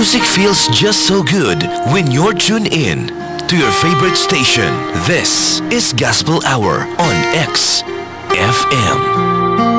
Music feels just so good when you're tuned in to your favorite station. This is Gospel Hour on X FM.